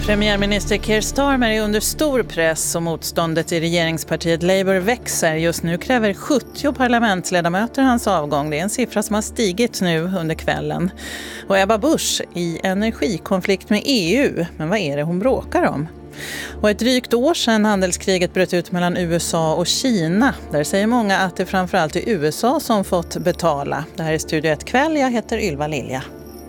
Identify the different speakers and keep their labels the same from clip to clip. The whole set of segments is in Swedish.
Speaker 1: Premiärminister Keir Starmer är under stor press och motståndet i regeringspartiet Labour växer. Just nu kräver 70 parlamentsledamöter hans avgång. Det är en siffra som har stigit nu under kvällen. Och Ebba Busch i energikonflikt med EU. Men vad är det hon bråkar om? Och ett drygt år sedan handelskriget bröt ut mellan USA och Kina. Där säger många att det framförallt är USA som fått betala. Det här är Studio 1 kväll. Jag heter Ylva Lilja.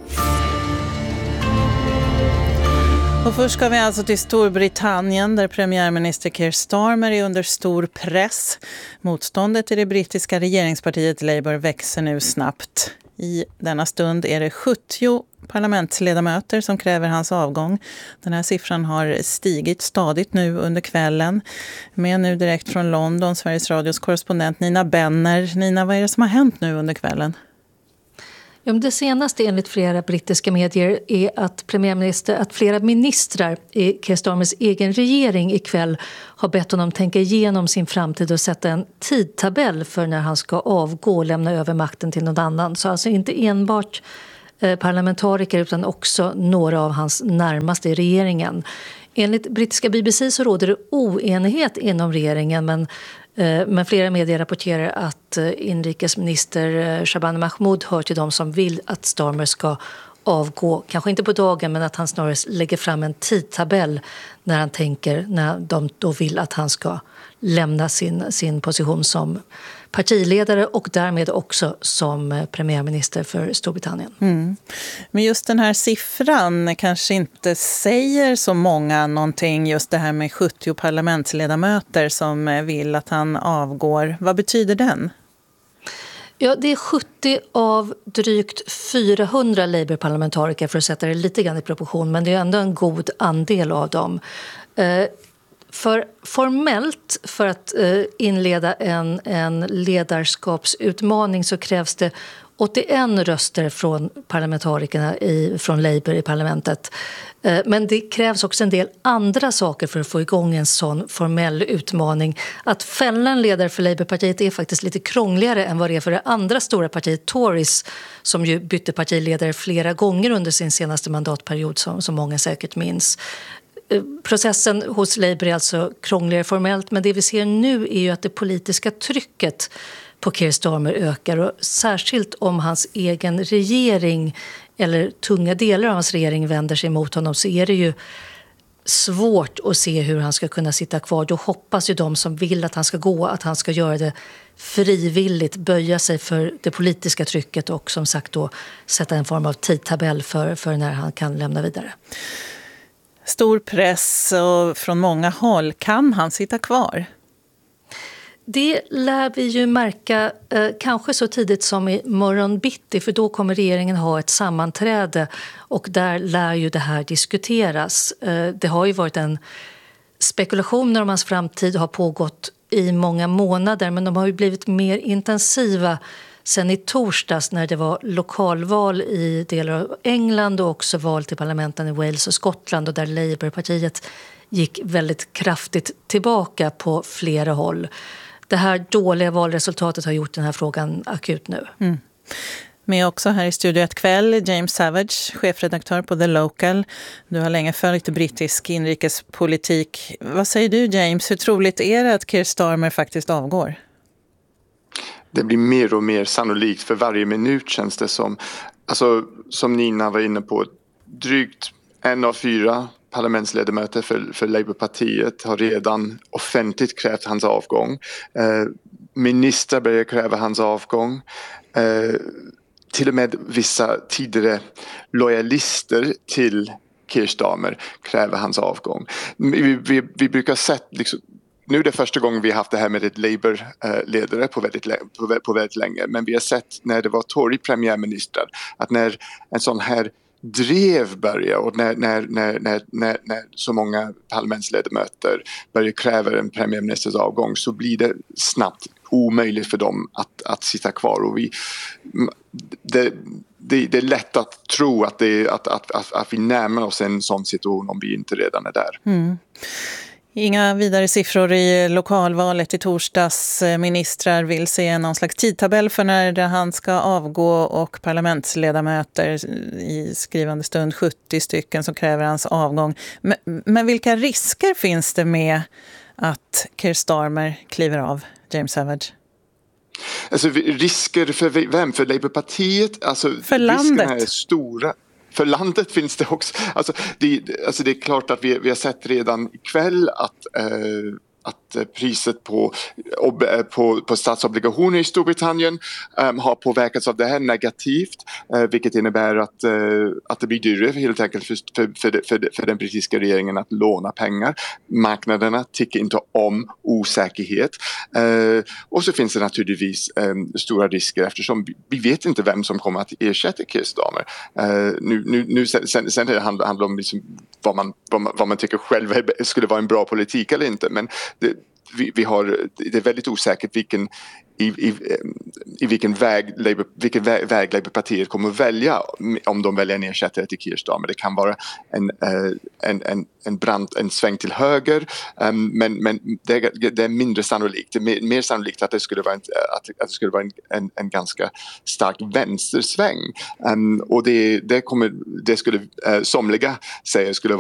Speaker 1: Och först ska vi alltså till Storbritannien där premiärminister Keir Starmer är under stor press. Motståndet i det brittiska regeringspartiet Labour växer nu snabbt. I denna stund är det 70 parlamentsledamöter som kräver hans avgång. Den här siffran har stigit stadigt nu under kvällen. Med nu direkt från London, Sveriges Radios korrespondent Nina Benner. Nina, vad är det som har hänt nu under kvällen?
Speaker 2: Ja, det senaste enligt flera brittiska medier är att flera ministrar i Keir Starmers egen regering ikväll har bett honom tänka igenom sin framtid och sätta en tidtabell för när han ska avgå och lämna över makten till någon annan. Så alltså inte enbart parlamentariker utan också några av hans närmaste i regeringen. Enligt brittiska BBC så råder det oenighet inom regeringen men flera medier rapporterar att inrikesminister Shabana Mahmood hör till de som vill att Starmer ska avgå. Kanske inte på dagen men att han snarare lägger fram en tidtabell när de då vill att han ska lämna sin position som partiledare och därmed också som premiärminister för Storbritannien.
Speaker 1: Men just den här siffran kanske inte säger så många någonting, just det här med 70 parlamentsledamöter som vill att han avgår. Vad betyder den?
Speaker 2: Ja, det är 70 av drygt 400 Labour-parlamentariker för att sätta det lite grann i proportion, men det är ändå en god andel av dem. Formellt för att inleda en ledarskapsutmaning så krävs det 81 röster från parlamentarikerna från Labour i parlamentet. Men det krävs också en del andra saker för att få igång en sån formell utmaning. Att fälla en ledare för Labourpartiet är faktiskt lite krångligare än vad det är för det andra stora partiet Tories som ju bytte partiledare flera gånger under sin senaste mandatperiod som många säkert minns. Processen hos Labour är alltså krångligare formellt, men det vi ser nu är ju att det politiska trycket på Keir Starmer ökar och särskilt om hans egen regering eller tunga delar av hans regering vänder sig mot honom så är det ju svårt att se hur han ska kunna sitta kvar. Då hoppas ju de som vill att han ska gå att han ska göra det frivilligt, böja sig för det politiska trycket och som sagt då sätta en form av tidtabell för när han kan lämna vidare.
Speaker 1: Stor press och från många håll. Kan han sitta kvar?
Speaker 2: Det lär vi ju märka kanske så tidigt som i morgon bitti, för då kommer regeringen ha ett sammanträde och där lär ju det här diskuteras. Det har ju varit en spekulation om hans framtid har pågått i många månader, men de har ju blivit mer intensiva sen i torsdags när det var lokalval i delar av England och också val till parlamenten i Wales och Skottland och där Labourpartiet gick väldigt kraftigt tillbaka på flera håll. Det här dåliga valresultatet har gjort den här frågan akut nu.
Speaker 1: Med också här i Studio 1 kväll, James Savage, chefredaktör på The Local. Du har länge följt brittisk inrikespolitik. Vad säger du, James? Hur troligt är det att Keir Starmer faktiskt avgår?
Speaker 3: Det blir mer och mer sannolikt för varje minut, känns det som. Alltså, som Nina var inne på, drygt 1 av 4 parlamentsledamöter för Labourpartiet har redan offentligt krävt hans avgång. Ministrar börjar kräva hans avgång. Till och med vissa tidigare lojalister till Keir Starmer kräver hans avgång. Vi brukar sett liksom, nu är det första gången vi har haft det här med ett Labour-ledare på väldigt länge. Men vi har sett när det var Tory-premiärministrar att när en sån här drev börjar och när så många parlamentsledamöter börjar kräva en premiärministers avgång så blir det snabbt omöjligt för dem att sitta kvar. Och det är lätt att tro att vi närmar oss en sån situation om vi inte redan är där.
Speaker 1: Inga vidare siffror i lokalvalet i torsdags. Ministrar vill se någon slags tidtabell för när han ska avgå och parlamentsledamöter i skrivande stund 70 stycken som kräver hans avgång. Men vilka risker finns det med att Keir Starmer kliver av, James Savage?
Speaker 3: Alltså risker för vem? För Labourpartiet? Alltså,
Speaker 1: för landet?
Speaker 3: Riskerna är stora. För landet finns det också. Alltså det är klart att vi har sett redan ikväll att priset på statsobligationer i Storbritannien har påverkats av det här negativt, vilket innebär att det blir dyrare helt enkelt för den brittiska regeringen att låna pengar. Marknaderna tycker inte om osäkerhet. Och så finns det naturligtvis stora risker eftersom vi vet inte vem som kommer att ersätta Keir Starmer. Sen det handlar om liksom vad man tycker själv skulle vara en bra politik eller inte, men det är väldigt osäkert vilken väg Labourpartiet kommer att välja om de väljer en ersättare till Keir Starmer. Det kan vara en sväng till höger, men det är mindre sannolikt. Det är mer sannolikt att det skulle vara en ganska stark vänstersväng, och det skulle somliga säga skulle